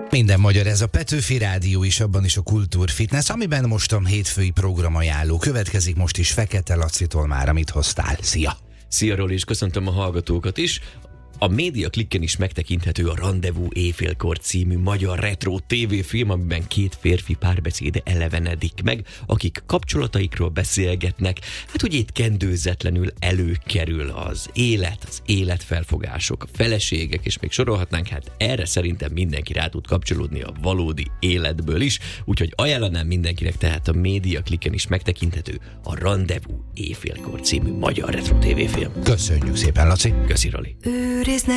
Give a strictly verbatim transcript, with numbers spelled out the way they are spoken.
Minden magyar, ez a Petőfi Rádió is, abban is a Kultúr Fitness, amiben most a hétfői programajánló következik, most is Fekete Lacitól már, amit hoztál. Szia! Szia, Roli, és köszöntöm a hallgatókat is. A Média Klikken is megtekinthető a Rendezvú éjfélkor című magyar retro tévéfilm, amiben két férfi párbeszéde elevenedik meg, akik kapcsolataikról beszélgetnek. Hát úgy itt kendőzetlenül előkerül az élet, az életfelfogások, a feleségek, és még sorolhatnánk, hát erre szerintem mindenki rá tud kapcsolódni a valódi életből is, úgyhogy ajánlanám mindenkinek, tehát a Média Klikken is megtekinthető a Rendezvú éjfélkor című magyar retro tévéfilm. Köszönjük szépen, Laci! Köszi, Roli! Őriznek